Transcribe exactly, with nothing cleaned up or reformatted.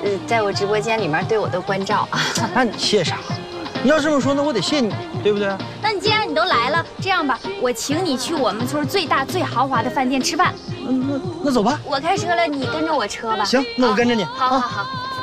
呃，在我直播间里面对我的关照啊。 那你谢啥？你要这么说，那我得谢你，对不对？ 那你既然你都来了，这样吧，我请你去我们村最大最豪华的饭店吃饭。 那那那走吧。 我开车了，你跟着我车吧。 行，那我跟着你。 好好好。